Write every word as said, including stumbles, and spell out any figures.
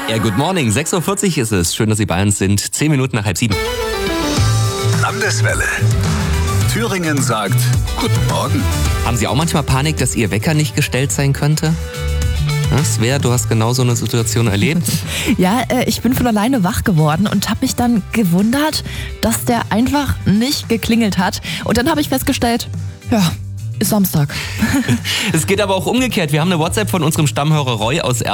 Ja, good morning. sechs Uhr vierzig ist es. Schön, dass Sie bei uns sind. Zehn Minuten nach halb sieben. Landeswelle. Thüringen sagt Guten Morgen. Haben Sie auch manchmal Panik, dass Ihr Wecker nicht gestellt sein könnte? Ja, Svea, du hast genau so eine Situation erlebt. Ja, äh, ich bin von alleine wach geworden und habe mich dann gewundert, dass der einfach nicht geklingelt hat. Und dann habe ich festgestellt, ja, ist Samstag. Es geht aber auch umgekehrt. Wir haben eine WhatsApp von unserem Stammhörer Roy aus